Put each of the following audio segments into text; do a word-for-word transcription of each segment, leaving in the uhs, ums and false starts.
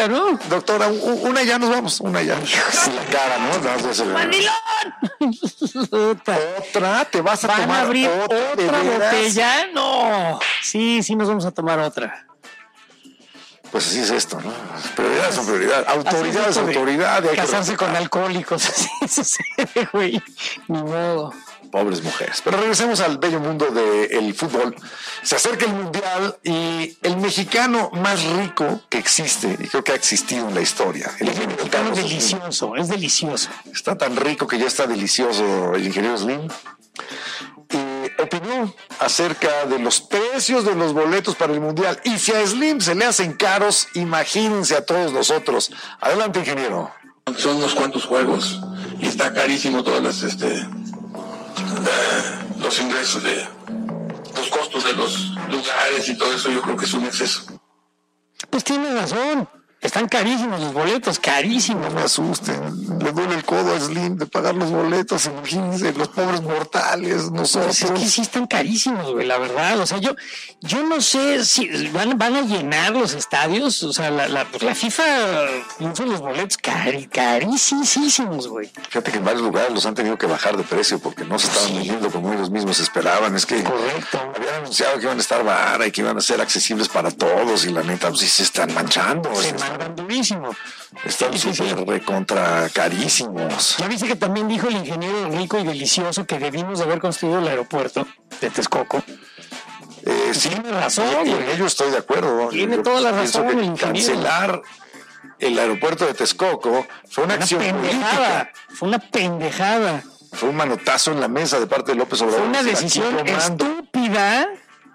ahorita, ¿no? Doctora, una ya nos vamos, una ya. En la cara, ¿no? ¡Mandilón! Otra, ¿te vas a ¿Van tomar a abrir otra, otra botella? No. Sí, sí nos vamos a tomar otra. Pues así es esto, ¿no? Prioridades son prioridades. Autoridad es autoridad. Casarse con alcohólicos, así sucede, güey. Ni modo. Pobres mujeres. Pero regresemos al bello mundo del fútbol. Se acerca el Mundial y el mexicano más rico que existe, y creo que ha existido en la historia. El, el mexicano es delicioso, es delicioso. Está tan rico que ya está delicioso el ingeniero Slim. Y opinó acerca de los precios de los boletos para el Mundial. Y si a Slim se le hacen caros, imagínense a todos nosotros. Adelante, ingeniero. Son unos cuantos juegos y está carísimo todas las, este, los ingresos de los costos de los lugares y todo eso. Yo creo que es un exceso. Pues tiene razón. Están carísimos los boletos, carísimos. No me asusten, le duele el codo a Slim de pagar los boletos, imagínense, los pobres mortales, nosotros. Pues es que sí están carísimos, güey, la verdad. O sea, yo yo no sé si van, van a llenar los estadios. O sea, la, la, la FIFA puso los boletos cari, carísimos, güey. Fíjate que en varios lugares los han tenido que bajar de precio porque no se estaban sí. vendiendo como ellos mismos esperaban. Es que correcto. Habían anunciado que iban a estar baratos y que iban a ser accesibles para todos y la neta, pues sí se están manchando. Se mandan durísimo. Están súper sí, sí. recontra carísimos. Ya viste que también dijo el ingeniero rico y delicioso que debimos de haber construido el aeropuerto de Texcoco. Eh, sí, tiene razón. Y en ello estoy de acuerdo. Tiene yo toda la razón el ingeniero. Cancelar el aeropuerto de Texcoco fue una, una acción pendejada. política. Fue una pendejada. Fue un manotazo en la mesa de parte de López Obrador. Fue una decisión estúpida.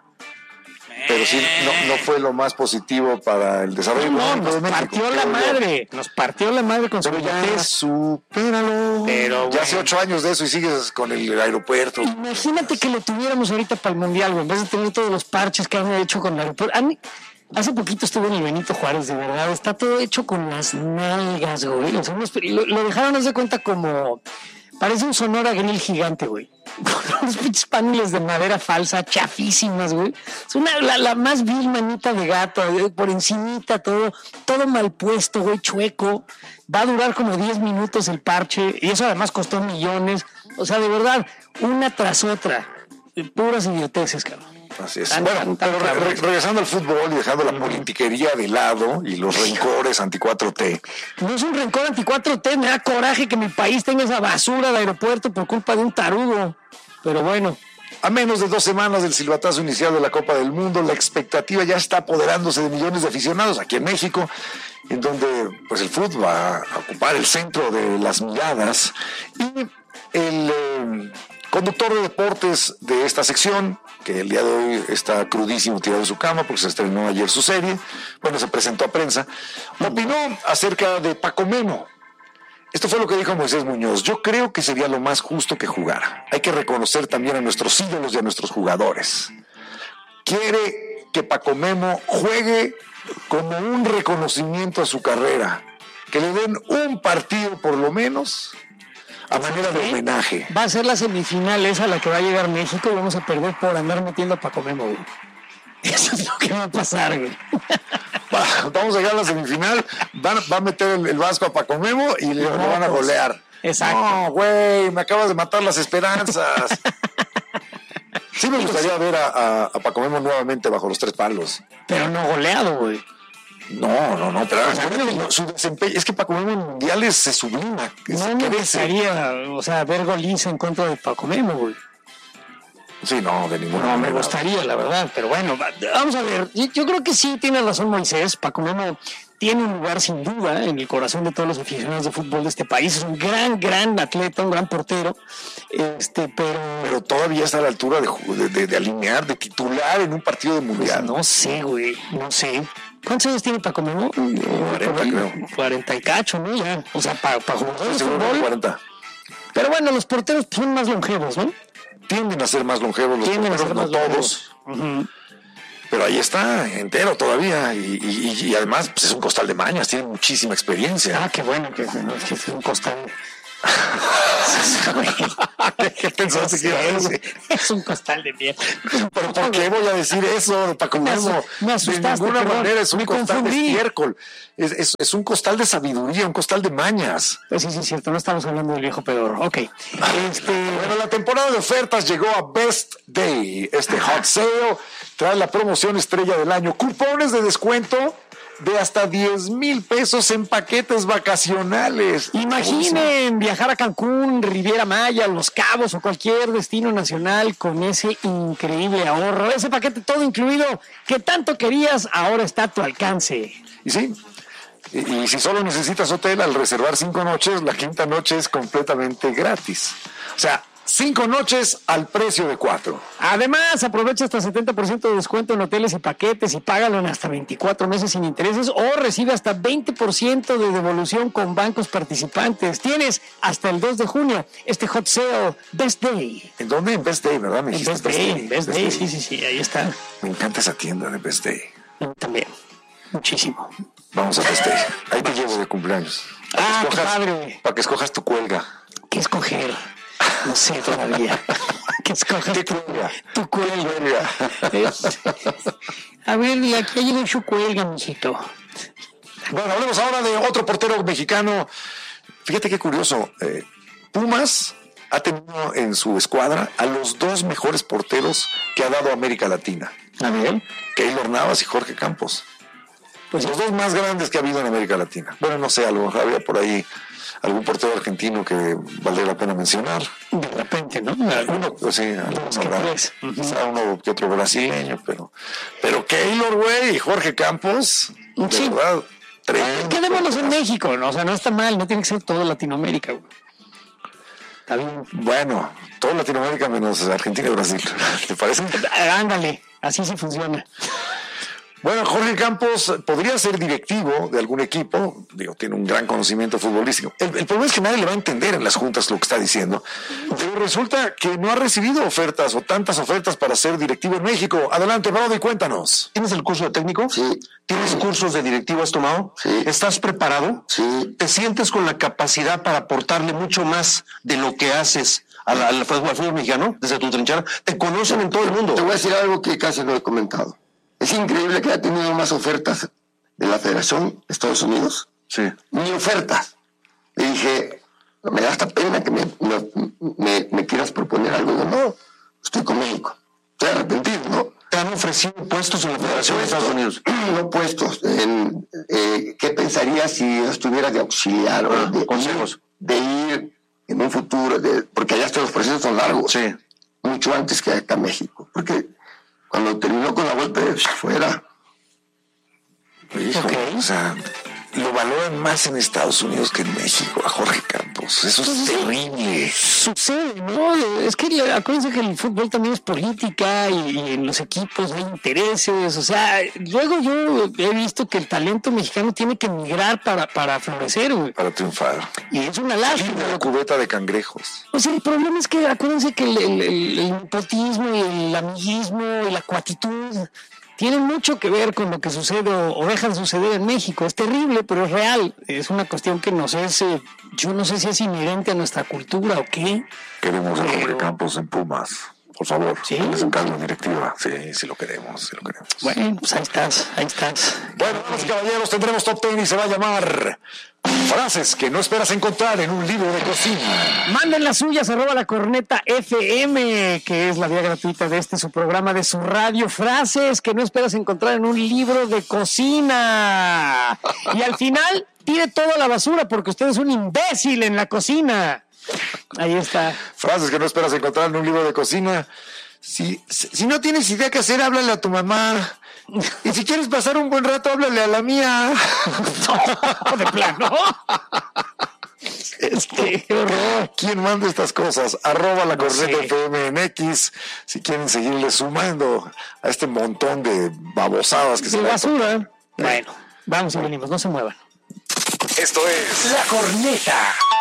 Pero sí, no, no fue lo más positivo para el desarrollo. No, no, nos de partió México, la madre, yo. nos partió la madre con su Pero ya supéralo. Pero ya bueno. hace ocho años de eso y sigues con el aeropuerto. Imagínate que lo tuviéramos ahorita para el Mundial, güey, en vez de tener todos los parches que han hecho con el aeropuerto. Han, hace poquito estuve en el Benito Juárez, de verdad, está todo hecho con las nalgas, güey. O sea, lo, lo dejaron, haz de cuenta, como... Parece un Sonora Grill gigante, güey. Con unos pinches paneles de madera falsa, chafísimas, güey. Es una, la, la más vil manita de gato, güey, por encimita, todo, todo mal puesto, güey, chueco. Va a durar como diez minutos el parche, y eso además costó millones. O sea, de verdad, una tras otra. Puras idioteces, cabrón. Así es. Tan, bueno, tan, tan, re, re, regresando al fútbol y dejando la politiquería de lado y los rencores anti cuatro T. No es un rencor anti cuatro T, me da coraje que mi país tenga esa basura de aeropuerto por culpa de un tarugo. Pero bueno. A menos de dos semanas del silbatazo inicial de la Copa del Mundo, la expectativa ya está apoderándose de millones de aficionados aquí en México, en donde pues el fútbol va a ocupar el centro de las miradas. Y el eh, conductor de deportes de esta sección, que el día de hoy está crudísimo tirado de su cama porque se estrenó ayer su serie, bueno, se presentó a prensa, opinó acerca de Paco Memo. Esto fue lo que dijo Moisés Muñoz. Yo creo que sería lo más justo que jugara. Hay que reconocer también a nuestros ídolos y a nuestros jugadores. Quiere que Paco Memo juegue como un reconocimiento a su carrera, que le den un partido por lo menos a manera de homenaje. Va a ser la semifinal esa a la que va a llegar México y vamos a perder por andar metiendo a Paco Memo, güey. Eso es lo que va a pasar, güey. Va, vamos a llegar a la semifinal, van, va a meter el, el Vasco a Paco Memo y le, no, lo van a golear. Exacto. No, güey, me acabas de matar las esperanzas. Sí me gustaría ver a, a, a Paco Memo nuevamente bajo los tres palos. Pero no goleado, güey. No, no, no, pero o sea, no, su desempeño, es que Paco Memo en mundiales se sublima. No me gustaría, o sea, ver goliza en contra de Paco Memo, güey. Sí, no, de ninguna No, manera. me gustaría, la verdad, pero bueno, vamos a ver. Yo, yo creo que sí tiene razón Moisés. Paco Memo tiene un lugar sin duda en el corazón de todos los aficionados de fútbol de este país. Es un gran, gran atleta, un gran portero. Este, pero. Pero todavía está a la altura de, de, de alinear, de titular en un partido de mundial. Pues no sé, güey, no sé. ¿Cuántos años tiene Paco Memo? cuarenta, creo. cuarenta y cacho, ¿no? Ya. O sea, para pa jugar de fútbol. cuarenta. Pero bueno, los porteros son más longevos, ¿no? Tienden a ser más longevos los Tienden porteros, no todos. Uh-huh. Pero ahí está, entero todavía. Y, y, y además pues es un costal de mañas, tiene muchísima experiencia. Ah, qué bueno, que, que es un costal ¿Qué pensaste que iba a decir? Es un costal de miel. ¿Pero por qué voy a decir eso, Paco Memo? Me asustaste, de ninguna perdón, manera es un me costal confundí. de estiércol. Es, es, es un costal de sabiduría, un costal de mañas. Pues sí, sí, es cierto, no estamos hablando del viejo pedorro. Ok. Este, Bueno, la temporada de ofertas llegó a Best Day. Este hot sale trae la promoción estrella del año. Cupones de descuento de hasta diez mil pesos en paquetes vacacionales. imaginen viajar a Cancún, Riviera Maya, Los Cabos o cualquier destino nacional con ese increíble ahorro. Ese paquete todo incluido que tanto querías, ahora está a tu alcance. Y sí, y, y si solo necesitas hotel, al reservar cinco noches, la quinta noche es completamente gratis. O sea, cinco noches al precio de cuatro. Además, aprovecha hasta setenta por ciento de descuento en hoteles y paquetes y págalo en hasta veinticuatro meses sin intereses o recibe hasta veinte por ciento de devolución con bancos participantes. Tienes hasta el dos de junio este hot sale Best Day. ¿En dónde? En Best Day, ¿verdad? Me En dijiste Best Day, Best Day, sí, sí, sí, ahí está. Me encanta esa tienda de Best Day. A mí también, muchísimo. Vamos a Best Day. Ahí te llevo de cumpleaños. Para Ah, que qué escojas- padre. Para que escojas tu cuelga. ¿Qué escoger? No sé todavía. ¿Qué escoges? ¿Qué cuelga? Tu cuelga. Es- A ver, y aquí hay mucho cuelga, mijito. Bueno, hablemos ahora de otro portero mexicano. Fíjate qué curioso. eh, Pumas ha tenido en su escuadra a los dos mejores porteros que ha dado América Latina. A ver, Keylor Navas y Jorge Campos. pues Los dos más grandes que ha habido en América Latina. Bueno, no sé, a lo mejor había por ahí algún portero argentino que valdría la pena mencionar. de repente, ¿no? Alguno, pues sí, alguno Los que habrá. tres. Ujú. Quizá uno que otro brasileño, pero, pero Keylor, güey, y Jorge Campos, de Sí. verdad, tremendo. Quedémonos en México, ¿no? O sea, no está mal, no tiene que ser todo Latinoamérica, güey. Está bien. Bueno, todo Latinoamérica menos Argentina y Brasil. ¿Te parece? Ándale, así sí funciona. Bueno, Jorge Campos podría ser directivo de algún equipo, digo, tiene un gran conocimiento futbolístico. El, el problema es que nadie le va a entender en las juntas lo que está diciendo, pero resulta que no ha recibido ofertas o tantas ofertas para ser directivo en México. Adelante, Brody, cuéntanos. ¿Tienes el curso de técnico? Sí. ¿Tienes cursos de directivo? ¿Has tomado? Sí. ¿Estás preparado? Sí. ¿Te sientes con la capacidad para aportarle mucho más de lo que haces al, al fútbol, al fútbol mexicano desde tu trinchera? Te conocen en todo el mundo. Te voy a decir algo que casi no he comentado. Es increíble que haya tenido más ofertas de la Federación de Estados Unidos. Sí. Ni ofertas. Le dije, me da hasta pena que me, me, me, me quieras proponer algo. Digo, no, estoy con México. Estoy arrepentido, ¿no? ¿Te han ofrecido puestos en la Federación de Estados Unidos? No puestos. En, eh, ¿Qué pensaría si yo estuviera de auxiliar o Ah, de, consejos. de ir en un futuro? De, porque allá hasta los procesos son largos. Sí. Mucho antes que acá en México. Porque cuando terminó con la vuelta de fuera, Hijo, Ok. o sea, lo valoran más en Estados Unidos que en México, a Jorge Campos. Eso es Pues sí. terrible. Sucede, ¿no? Es que le- acuérdense que el fútbol también es política y, y en los equipos hay intereses. O sea, luego yo he visto que el talento mexicano tiene que emigrar para, para florecer, güey. Para triunfar. Y es una Una lástima. cubeta de cangrejos. O sea, el problema es que acuérdense que el, el, el- el nepotismo y el amiguismo y la cuatitud tienen mucho que ver con lo que sucede o, o deja de suceder en México. Es terrible, pero es real. Es una cuestión que nos es, eh, yo no sé si es inherente a nuestra cultura o qué. Queremos a Jorge Pero- Campos en Pumas. Por favor, Sí. es un cargo directiva. Sí, sí lo queremos, sí lo queremos. Bueno, pues ahí estás, ahí estás. Bueno, damas y caballeros, tendremos top ten y se va a llamar Frases que no esperas encontrar en un libro de cocina. Manden las suyas, arroba la corneta F M, que es la vía gratuita de este su programa de su radio. Frases que no esperas encontrar en un libro de cocina. Y al final, tire todo a la basura porque usted es un imbécil en la cocina. Ahí está. Frases que no esperas encontrar en un libro de cocina. Si, si, si no tienes idea qué hacer, háblale a tu mamá. Y si quieres pasar un buen rato, háblale a la mía. De plano. Este, qué horror. ¿Quién manda estas cosas? Arroba la corneta Sí. F M en X. Si quieren seguirle sumando a este montón de babosadas que se De le ha basura. Bueno, vamos y venimos, no se muevan. Esto es La Corneta.